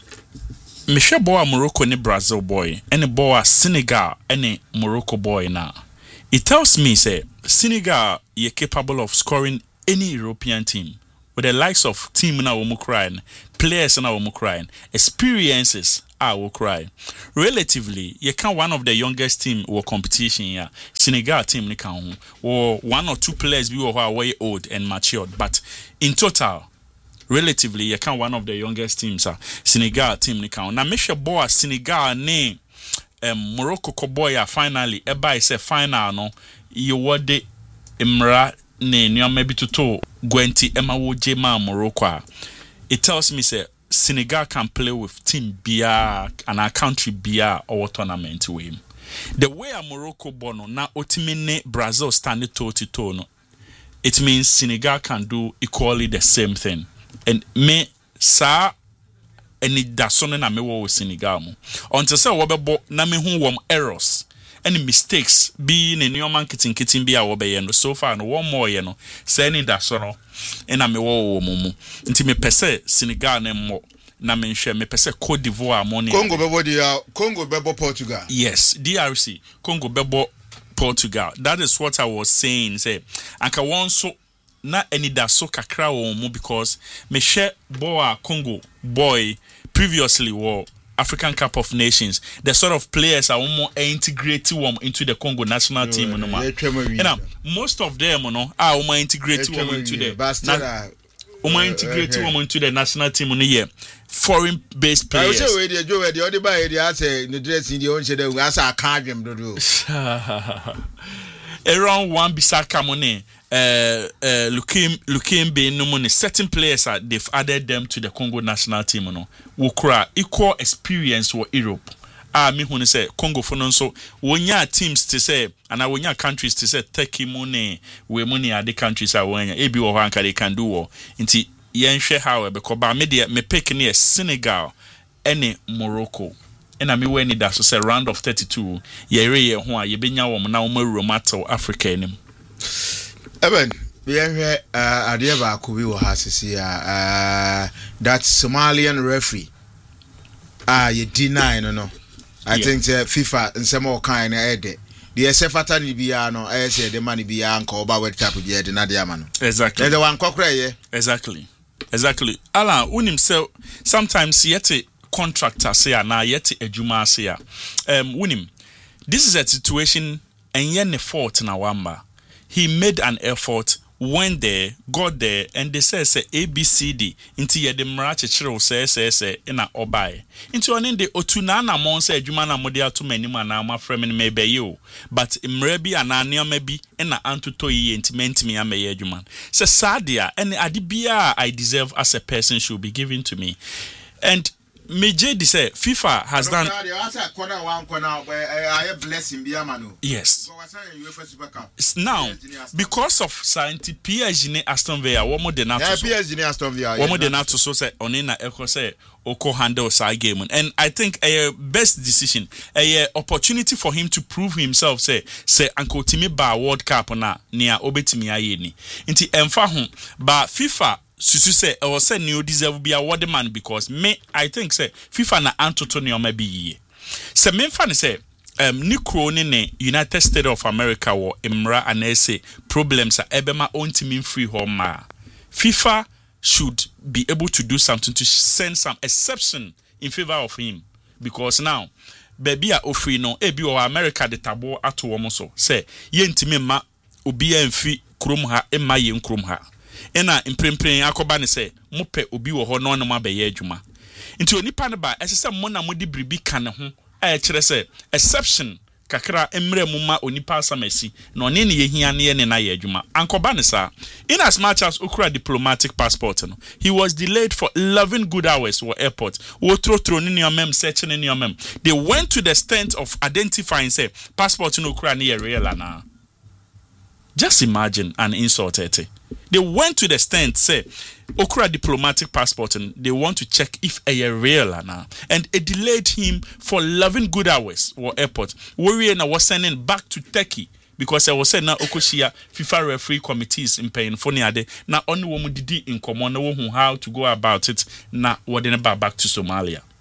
Michelle boy Morocco ni Brazil boy, any boy Senegal, any Morocco boy na. It tells me, say, Senegal is capable of scoring any European team with the likes of team na womu crying, players na womu crying, experiences are crying. Relatively, you can one of the youngest team or competition here. Senegal team ni kan or one or two players who are way old and matured, but in total, relatively, you can one of the youngest teams. Senegal team ni kan. Na mesha boa Senegal ne Morocco Koboya finally eba say final no you wode imra ne nyoma bi toto gwenti ema wo jema Morocco. It tells me say Senegal can play with team bia and our country bia or tournament with. The way a Morocco bono na otimine Brazil stand toe to toe no, it means Senegal can do equally the same thing. And me sa any dasone na me wo Senegal mo. Until say wobebo na me hu wom errors. Any mistakes be in your man kitin be a wobe no so far no one more ye no say any dasono na me wo mumu. Nti me pese Senegal na mo na me nhwe me pese Cote d'Ivoire mo ne Congo bebo Portugal. Yes, DRC Congo bebo Portugal. That is what I was saying. Say anka won so na any daso kakra wo mu because me share boy Congo boy previously war African Cup of Nations, the sort of players are more integrated into the Congo national team. Most of them are more integrated into the national team. Foreign based players. Around one Bisaka money. Looking being no money, certain players they've added them to the Congo national team. Wukra equal experience for Europe. Me who say Congo for non so when ya teams to say and when ya countries to say Turkey money we money are the countries are when ebi or hanka they can do inti yen share how because ba media me pick near Senegal any Morocco. And I mean when it does say round of 32 ye ho a ye benya wo na wo marumato Africa enim. Eben, we have Adiaba Kubi Wahasisi, that Somalian referee. You deny, no. I think FIFA and some more kind of edit. The SFata Nibiano, I say the money be uncle about what cap yet in Adiamano. Exactly. The one cockray, Exactly. Alan, un himself sometimes yet a contractor say, now yet a Juma say, Winim. This is a situation and yen a fault in a wamba. He made an effort, went there, got there, and they say ABCD into ye the mrache chiro say in a obai. Into an ende otunana mon say jumana modia to many man ma fremen maybe you, but imrebi anania maybe and a antutoyi intimate me ame juman. Say sadia and adibia I deserve as a person should be given to me. And Meje say FIFA has done. Yes. Now, because of scientific PSG Aston Villa, one more than so say onina echo say Oko handle side game, and I think a best decision, a opportunity for him to prove himself. Say Uncle Timmy ba World Cup na near obetimi ayeni. Inti emfa home, but FIFA. Susu say I was saying you deserve be award man because I think say FIFA na Antonio maybe ye. Se me fan say Nikro ne United States of America or Imra and say problems are ebema on team free home. FIFA should be able to do something to send some exception in favor of him because now baby a free no ebi or America the tabo ato womo so say ye ntimi ma obi amfi krom ha emma ye nkrom ha. Ena imprempren akoba ne se mope obi wo ho no no mabeye adwuma nti onipa ne ba esese mo na modi bribi kan ho a kire se exception kakra emre mu ma onipa asamasi na one ne yehia ne ye ne na ye adwuma ankoba ne sa in as much as okura diplomatic passport no he was delayed for 11 good hours for airport wo trotro ne neomem search ne neomem they went to the extent of identifying say passport no okura ne ye real na. Just imagine an insult. They went to the extent, say, Okra diplomatic passport, and they want to check if a real or not. And it delayed him for 11 good hours for airport. Warrior was sending back to Turkey because I was saying now Okoshia FIFA referee committees in paying for neade. Now only woman did in common know how to go about it. Now what then back to Somalia.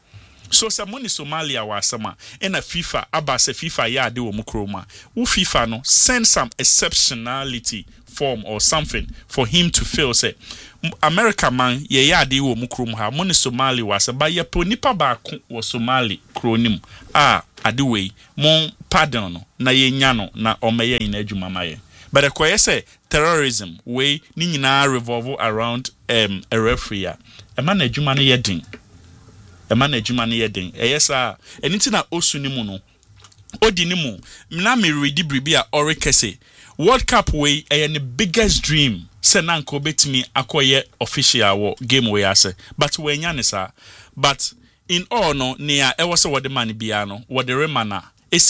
So someone in Somalia was sama in a FIFA abase FIFA ya de wo mukroma. Wo FIFA no send some exceptionality form or something for him to feel say America man ye ya de wo mukrom ha mo ne Somali was ba ye po nipa ba wo Somali kronim ade we mon pardon no na ye nya no na omeye ina adwuma maye. But the question say terrorism we ni nyina revolve around a referee a man adwuma no yedin eyesa anything na osuni mu no odi ni mu na me ready bribia orekese World Cup way the biggest dream say na nko betimi akoye official wo game way ase but we nya ne sa but in all no near e was what the man bia no what the remana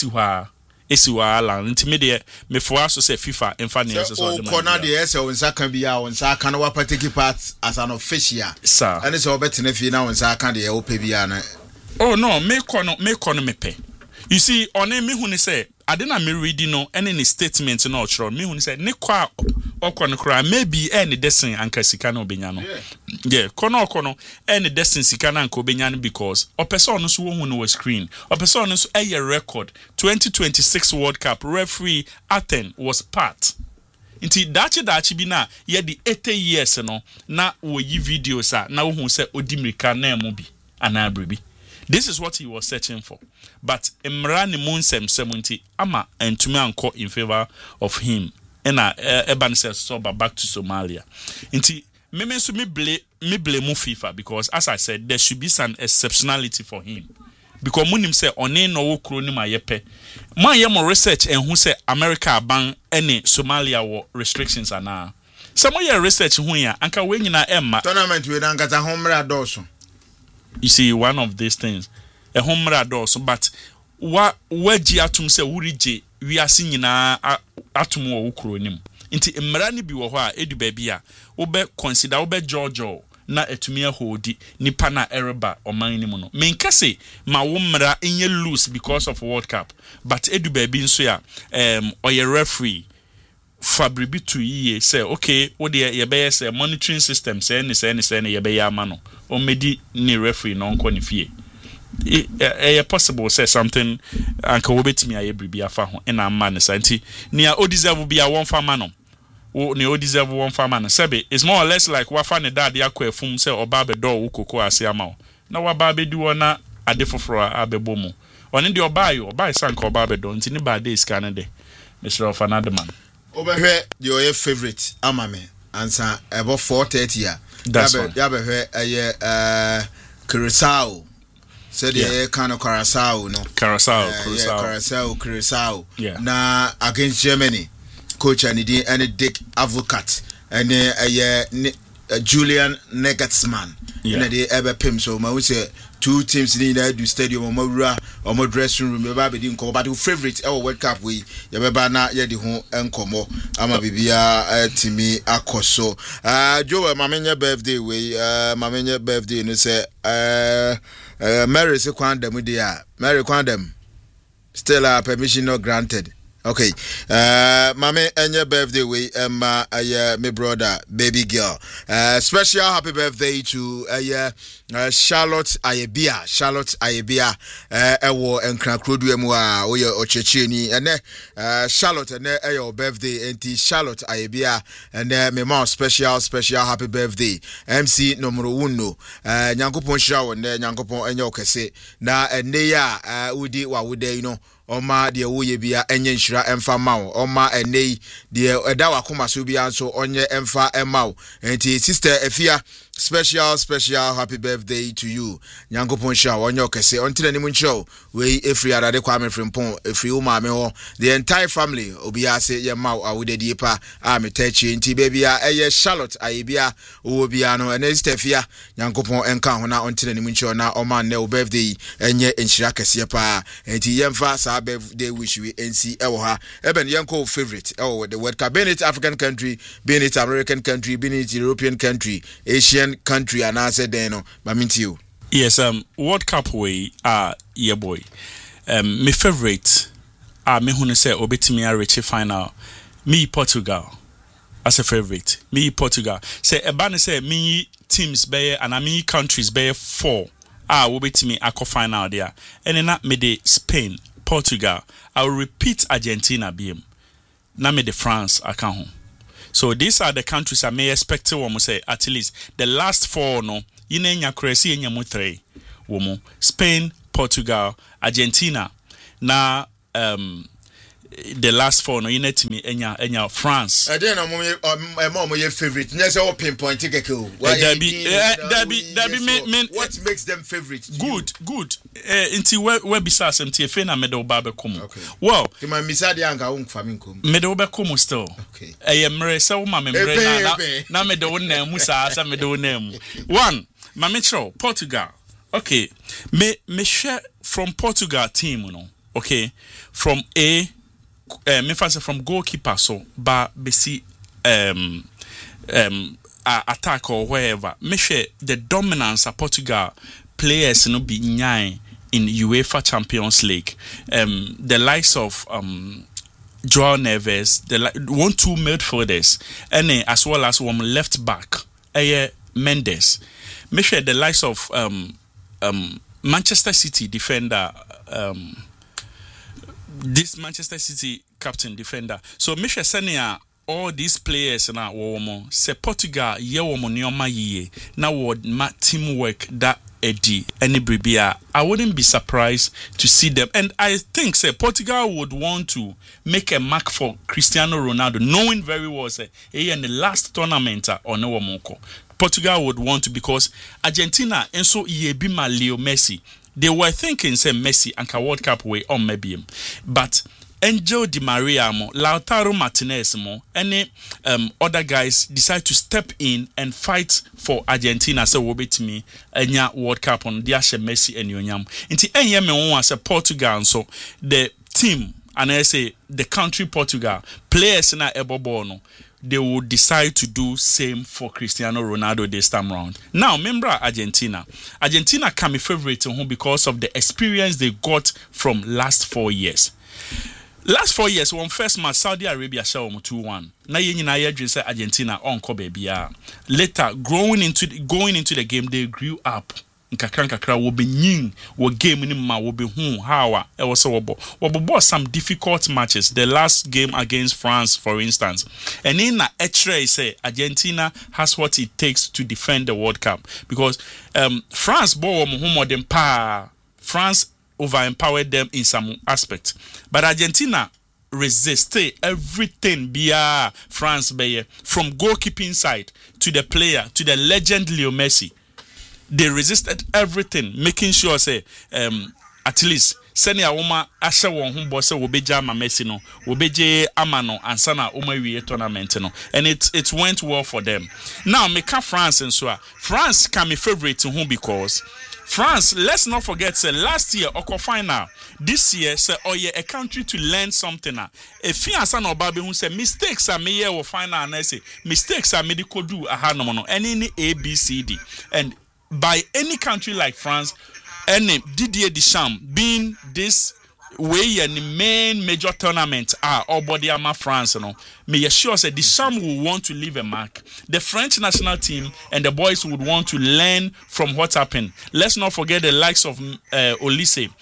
esiwa la ntimede me for aso say FIFA emfa ne so the man corner the ese wonsa kan bia wonsa kan wa take part as an official sir and so betene fi na wonsa kan de e wo pe bia na oh no me kono me pe you see on me hu ne say ade na me read no any statement no ochro me hu ne say ne kwa okono kra maybe any desin anka sika na obenya no yeah kono any desin sika na anka obenya no because o person no so hu no screen o person no so record 2026 World Cup referee Athens was part inti dachi bi na ye di 80 years no na wo yi videos na wo hu say odimirika na emu bi ana brebi. This is what he was searching for. But Imran Munsem 70 ama entumi anko in favor of him. Ena Eban says so back to Somalia. Inti me blame FIFA because as I said there should be some exceptionality for him. Because munim say one no wo kro ni mayepe. Man ye mo research and who say America ban any Somalia war restrictions ana. Some more research hu ya anka we nyina emma. Tournament we dan kata homra doso. You see, one of these things, a home rados, but what atum say urije we are singing atum or ukronim. Inti Mrani bi wa edu baby obe consider obe Georgia na etumia hodi nipa na ereba oman ni mu no. Menka say ma wo mra enye loose because of World Cup, but edu baby nso ya oye referee Fabribi 2 years say okay what the ye say monitoring system say ni ye be ya ma no o medi ni referee no nko ni fie e possible say something anka wo betimi aye bribi afa ho e na ma ne santi ni a o deserve bia won fa ma no wo ni o deserve won fa ma no sebe it's more or less like wa fa ne dad yakọ efum say oba be do wo koko ase ama wo na wa ba be di wona ade foforo abebo mu oni de oba sanka oba be do nti ni ba dey scan de Mr. of another man Overhead your favorite amame answer about 4:30 ya. Yabe Curacao. Said the kind of Curacao no. Curacao. Yeah. Na against Germany. Coach and Dick Advocat and Julian Nagelsmann. Yeah. They ever pim so ma we say two teams in the stadium or more dressing room. Maybe didn't call, but your favorite our World Cup we. Maybe na ye di ho enkomo. Ama bibia timi akoso. Joe mamenya birthday we. Mamenya birthday no say Mary se kwandem dia. Mary kwandem. Still permission not granted. Okay, mame enye birthday we my brother baby girl. Special happy birthday to Charlotte Ayebia. Ewo enkran krodu emu a oye ochecheni ene Charlotte ene your birthday enti Charlotte Ayebia ene me ma special happy birthday MC numero 1 nyankopon hira wonde nyankopon enye okese na ene ya udi wa wude you know Oma de woye bia enye nhira emfa mawo oma enei de eda wakoma so bia nso onye emfa emawo enti sister Efia special happy birthday to you nyankopon sha onye okese ontire ni munchiro we efri adade kwame frimpon efri uma me ho the entire family obia se ye mawo awudedi pa ametachi enti bebia eye Charlotte Ayebia owo bia no ene sister Efia nyankopon enka ho na ontire ni munchiro na oma ne birthday enye nhira kese pa enti yemfa sa birthday wish we NC ewoha eben yanko favorite the World Cup, being it African country, being it American country, being it European country, Asian country, and I said no maminti you. Yes, World Cup way yeah boy. My favorite me who say obetimi a reach final me Portugal as a favorite. Me Portugal say ebane say me teams be and me countries be 4 will be to me a final there. And then me the Spain, Portugal. I will repeat Argentina BM. Now me the France account home. So these are the countries I may expect to say at least the last 4 no inenya crazy enya mu 3 womo Spain, Portugal, Argentina. Now the last 4 no ineti me enya France. I don't know your favorite. Yes, I pinpoint take what makes them favorites? Good. Inti we bisa semti efe na medal babe komo. Well, the man misadi anga unfaminkum. Medal be komo still. Okay. Mre se wo ma memre na medal na mu sa medal na mu. One, Mametro, Portugal. Okay. Me share from Portugal team, you know. Okay. From me fancy from goalkeeper so ba besi attack or wherever. Me share the dominance of Portugal players no be nine in UEFA Champions League. The likes of Joao Neves, the 1-2 midfielders, and as well as one left back, Mendes. Me share the likes of Manchester City defender. This Manchester City captain defender. So Misha Senia, all these players na womo se Portugal ye womo nioma ye na word teamwork that Eddie any bribia. I wouldn't be surprised to see them, and I think say Portugal would want to make a mark for Cristiano Ronaldo, knowing very well say he in the last tournament on no womoko. Portugal would want to, because Argentina and so ye be my Leo Messi. They were thinking, say Messi and World Cup way on maybe him, but Angel Di Maria mo, Lautaro Martinez mo, any other guys decide to step in and fight for Argentina. So will be to me enya World Cup on Diashe Messi and Yonyam. Inti enye me won as a Portugal, so the team and I say the country Portugal players na ebobo no. They will decide to do same for Cristiano Ronaldo this time round. Now, remember Argentina. Argentina can be favorite to home because of the experience they got from last 4 years. Last 4 years, one first match, Saudi Arabia show 2-1. Now you say Argentina on baby. Later, going into the game, they grew up. Nkakra will be nying will game in ma will be how it was so bought some difficult matches. The last game against France, for instance, and in a H-ray say Argentina has what it takes to defend the World Cup, because France bought more than France over-empowered them in some aspect, but Argentina resisted everything via France from goalkeeping side to the player to the legend Leo Messi. They resisted everything, making sure say at least seni a woman asha won hu bo say wo beja ma Messi no wo beje amano ansa na wo ma wie tournament no, and it went well for them. Now make France and so France can be favorite to whom, because France, let's not forget, say last year Oko final, this year say a country to learn something. If you ask no baby who say mistakes are me here will final, and I say mistakes are medical do no any ABCD, and by any country like France, any Didier Deschamps being this way and the main major tournament all body ama France, me sure say Deschamps will want to leave a mark. The French national team and the boys would want to learn from what happened. Let's not forget the likes of Olise,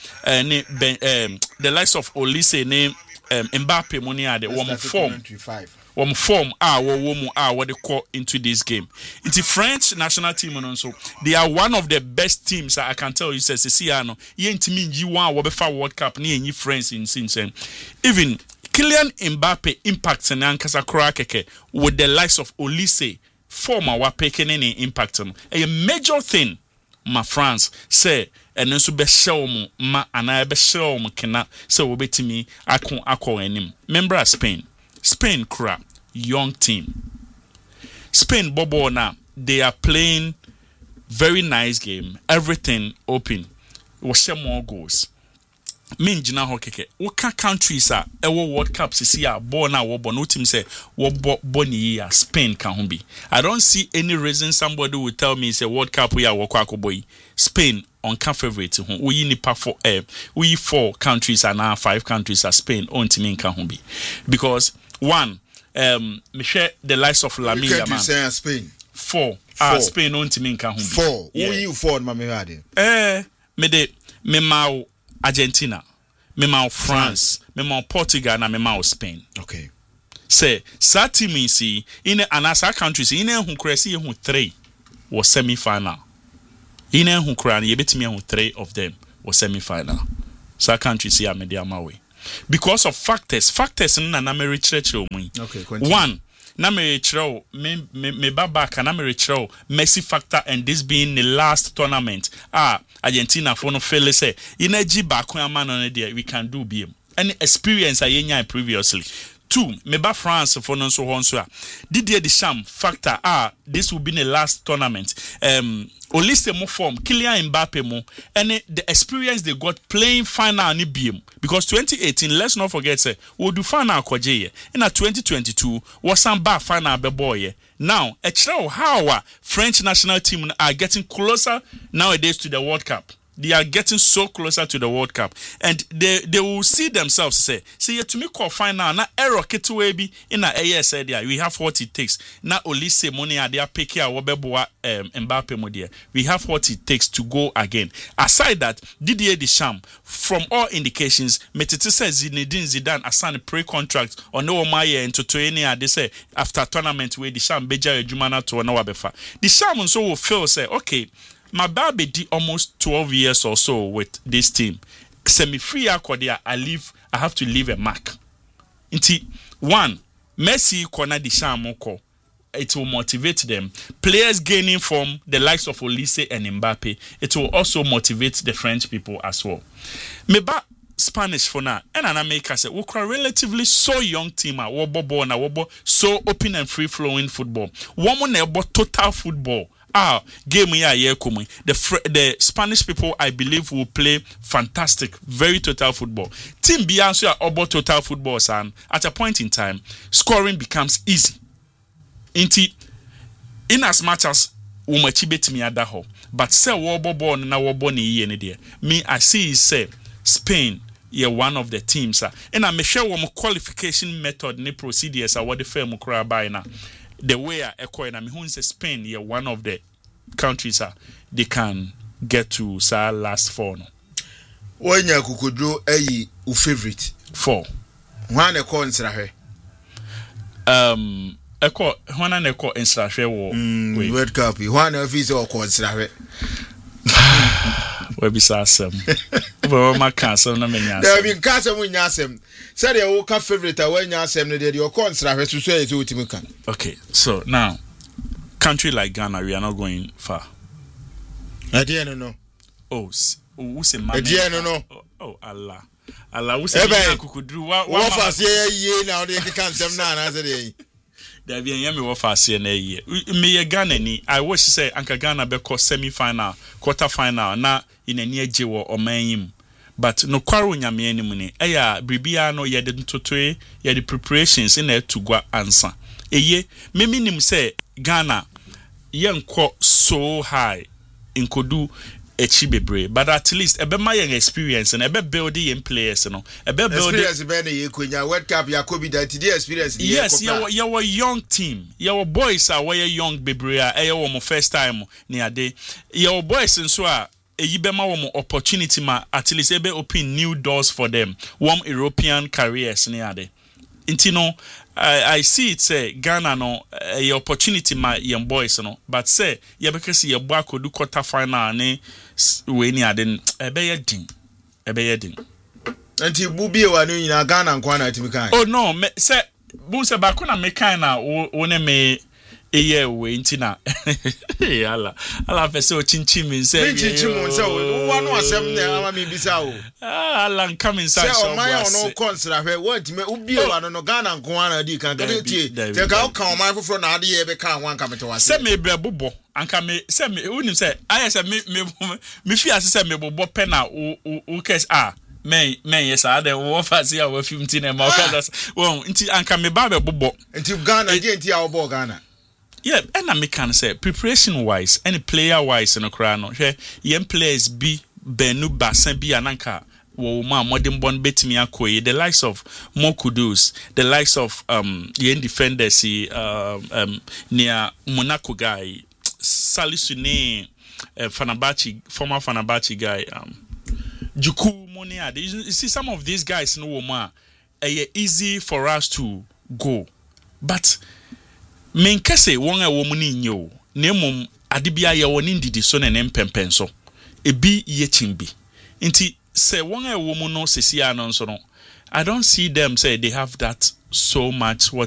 the likes of Olise, Mbappe, Monia, the woman form. Form what they call into this game. It's the French national team, and so they are one of the best teams. I can tell you, says Ciano. You want World Cup, ni friends in since. Even Kylian Mbappe impacts and Ankasa Krakeke with the likes of Olise, former Wapeken any impact. A major thing, my France say, and then so be show ma and I be show cannot so be to me. I call him. Member Spain crap, young team. Spain Bobo now, they are playing very nice game. Everything open. Was some more goals. Min jina hokeke. Waka countries are World Cup see born now no team say boni Spain can be. I don't see any reason somebody will tell me say World Cup we are wakako boy. Spain on can favorite we nipa for we 4 countries and now 5 countries are Spain on team can be. Because one, me share the likes of Lamine Yamal. Say Spain. 4 Spain on to me nka ho 4 who you 4 ma me hade me ma Argentina, me ma France, me ma Portugal na me ma Spain. Okay. Say sa team see in anasa countries in hu kresi hu 3 was semi-final. In hu kra ye betimi hu 3 of them was semi-final. Sa countries see amedia mawe. Because of factors na me recherche omu. Okay, continue. One, na me recherche me baba na me recherche Messi factor, and this being the last tournament. Argentina for no fail say energy back when man on there we can do BM. Any experience I nya previously. 2, meba France for no so honso Didier Deschamps factor this will be the last tournament. Olise mo form Kylian Mbappe mo and the experience they got playing final ni BM, because 2018 let's not forget say we do final kwaje in 2022 was some bar final be boy. Now how French national team are getting closer nowadays to the World Cup. They are getting so closer to the World Cup, and they will see themselves say to me call final na error ketwe bi in a AS there we have what it takes. Na Olise money are there pick a wobeboa Mbappe mo there. We have what it takes to go again. Aside that, Didier Deschamps, from all indications, Metete says Zinedine Zidane assign pre-contract on no maye into 20 they say after tournament where Deschamps beja ejumana to no wabefa. Deschamps so will feel say okay, my baby did almost 12 years or so with this team. Semi-free akwadia, I have to leave a mark. Inti, 1, Messi kona Deschamps, it will motivate them. Players gaining from the likes of Olise and Mbappe, it will also motivate the French people as well. Meba Spanish for now, and an America say we are relatively so young team wobo so open and free flowing football. Woman total football. Game here the Spanish people I believe will play fantastic, very total football. Team Biansu are about total football, and at a point in time, scoring becomes easy. In as much as umachibet me adaho, but say wobo na wobo ni ye there. Me I see say Spain one of the teams, and I may share one qualification method ni procedures what the firm crab by now. The way I echo na me who say Spain one of the countries they can get to last 4 no. Wanya kukudro u favorite 4. One echo nsrahwe. Echo one na echo nsrahwe wo World Cup. One of is o ko nsrahwe. We be sasem. But my cancer na me nya. There be cancer mu nya asem. Say the o ka favorite a nya asem no dey o ko nsrahwe so so e utimi kan. Okay, so now country like Ghana, we are not going far. No. Oh, who say man? No. Oh, Allah, who say kukudru? What fast ye now? They can't say na answer dey. There be yemi what fast ye na ye. Me Ghana ni. I wish say Anka Ghana be call semi-final, quarter-final. Na in a near jewo or mayim. But no kwaro nyame anim ni. Eya bribia no ye de ntotoe ye the preparations in there to go answer. Eye me minim say Ghana yenko so high in kodu echibebre, but at least ebe my experience and ebe building in players no ebe building experience be na ye kwenya World Cup Yakobi that the experience yes your young team your boys are where young bebre a wo mo first time ni ade your boys nso a eyibema wo mo opportunity ma at least ebe open new doors for them warm European careers ni ade intino I see it say Ghana no a opportunity my young boys no, but say yeah because your boy could do quarter final ne we ni aden ebe din. Anti bubi wa no nyina Ghana nkwa na timi kan. Oh no, me say bu se ba ko na me kan na wo ne me eye we ntina. Ala pese o chinchi mi say. Chinchi mo say wo no asem na ama mi bisa o. Ala come inside so. Say o man no consider hwe what me ubi wa no Ghana nkwa na di kan gade tie. Te ka o kan o man foforo na ade ye be kan wan ka meto wase. Say me bre bobo anka me say me unim say I say me fi ase say me bobo pe na o kes men yes ade wo fa see a wo film tin e ma o ka wo nti anka me ba be bobo. Nti Ghana di nti a wo bo Ghana. Yeah, and I can say preparation wise, any player wise in a crown. Young players be Benu Basen be ananka. Wo ma modern born bet me akoye. The likes of Mokudus, the likes of young defenders near Monaco guy. Salisune, former Fenerbahce guy, Juku Monia. You see some of these guys no woman, easy for us to go, but menkese won a woman in you. Nemum adibia ye woni ndidi so ne mpempen so ebi ye chimbi nti se won a woman no sesia no so no I don't see them say they have that so much